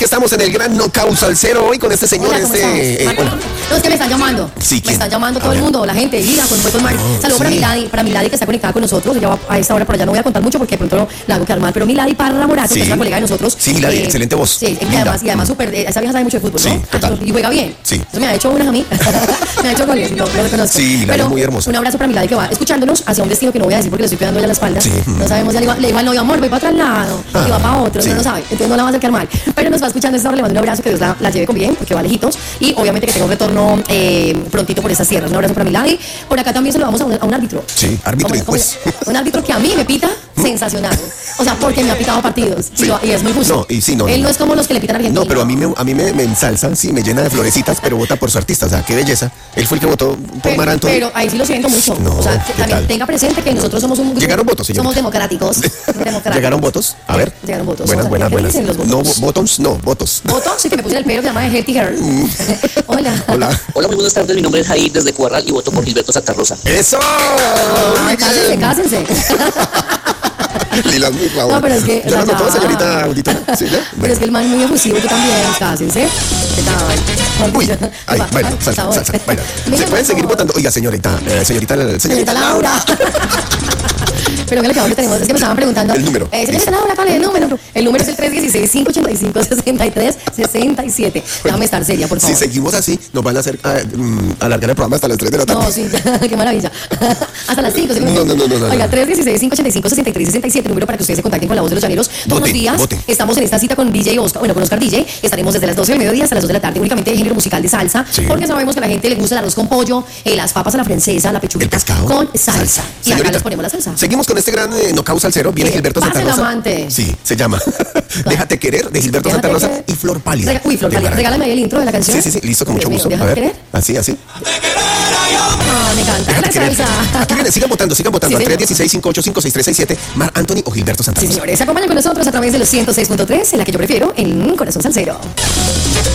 aquí estamos en el gran Knockout Salsero hoy con este señor. Hola, ¿cómo estás? Hola. No, es que me están llamando. Sí, me ¿quién? están llamando A todo el ver. mundo, la gente, Lida, con Mar. Saludos sí. para Milady que está conectada con nosotros. Ella va a esta hora por allá, no voy a contar mucho porque de pronto la hago quedar mal. Pero Milady Parra Morato, Sí. que es una colega de nosotros. Sí, Milady, excelente voz. Sí, y Linda. además súper, esa vieja sabe mucho de fútbol, Sí, ¿no? total. Y juega bien. Sí. Eso me ha hecho unas a mí. Me ha hecho goles, no, lo reconozco. Sí, Milady Pero es muy hermosa. un abrazo para Milady que va escuchándonos hacia un destino que no voy a decir porque le estoy cuidando ya la espalda. Sí. No sabemos, ya le digo al novio, amor, voy para otro lado. Y va para otro, Sí. no lo sabe. Entonces no la va a hacer quedar mal. Pero nos va escuchando esta hora, le mando un abrazo, que Dios la lleve con bien, porque va lejitos. Y obviamente que tenga un retorno prontito por esas tierras. Un abrazo para Milady. Por acá también se lo vamos a un árbitro. Sí, árbitro y juez. Un árbitro que a mí me pita sensacional. O sea, porque me ha pitado partidos. Sí. Y es muy justo. No, y sí, no, Él no. no es como los que le pitan a Argentina. No, pero a mí me ensalzan, sí, me llena de florecitas, pero vota por su artista, o sea, qué belleza. Él fue el que votó por Mar Anthony. Pero ahí sí lo siento mucho. No, o sea, que ¿qué también tal? tenga presente que nosotros somos un grupo. ¿Llegaron votos, señorita? Somos democráticos. ¿Llegaron votos? A ver. Llegaron votos. Buenas, O sea, buenas, ¿qué buenas. dicen los votos? No, votos, no, votos. ¿Votos? Sí, que me puse el pelo que se llama Healthy Hair. Hola. Hola. Hola, muy buenas tardes. Mi nombre es Jair desde Cuarral y voto por Gilberto Santa Rosa. ¡Eso! Muy Cásense, bien. cásense. Lila, muy favor. No, pero es que. ¿Ya lo ya. notó, señorita auditora? Sí, ¿ya? Pero es que el man es muy efusivo, tú también, cásense. ¿Qué tal? Uy, ay, Va, bueno, va, salsa, por salsa, favor. baila. Mira, Se pueden por seguir favor. votando. Oiga, señorita Señorita Laura. Pero que lo que ahora tenemos es que me estaban preguntando. El número. Señorita Laura, ¿cuál es el número? El número es el 316-585-6367. Déjame estar seria, por Si favor. seguimos así, nos van a hacer alargar el programa hasta las 3 de la tarde. No, sí, qué maravilla. Hasta las 5. No. Oiga, 316-585-6367, número para que ustedes se contacten con la voz de los llaneros todos Voten, los días. voten. Estamos en esta cita con DJ Oscar, bueno, con Oscar DJ. Estaremos desde las 12 del mediodía hasta las 2 de la tarde, únicamente de género musical de salsa. Sí. Porque sabemos que a la gente le gusta el arroz con pollo, las papas a la francesa, la El pechuguita pescado. con salsa. Y acá Señorita, les ponemos la salsa. Seguimos con este gran Knockout Salsero. Viene Gilberto Santa Pase el Rosa. amante. Sí, se llama Déjate querer de Gilberto Déjate Santa Rosa querer. y Flor Pálida. Uy, Flor de Pálida. Mar Regálame ahí el intro de la canción. Sí, listo, con Dios mucho mío, gusto. A ¿déjate ver, querer? así. Ah, me encanta. Déjate La querer. salsa. Aquí viene, sigan votando Sí, al señor. 316-585-6367. Mar Anthony o Gilberto Santa Sí, Rosa. señores, se acompañan con nosotros a través de los 106.3, en la que yo prefiero, en Corazón Salsero.